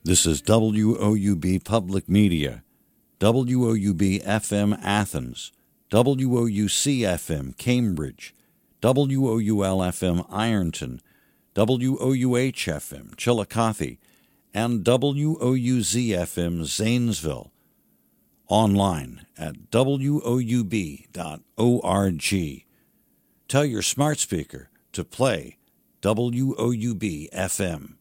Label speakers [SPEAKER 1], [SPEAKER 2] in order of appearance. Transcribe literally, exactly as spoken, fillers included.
[SPEAKER 1] This is W O U B Public Media, W O U B F M Athens, W O U C F M Cambridge, W O U L F M Ironton, W O U H F M Chillicothe, and W O U Z F M Zanesville. Online at W O U B dot org. Tell your smart speaker to play W O U B F M.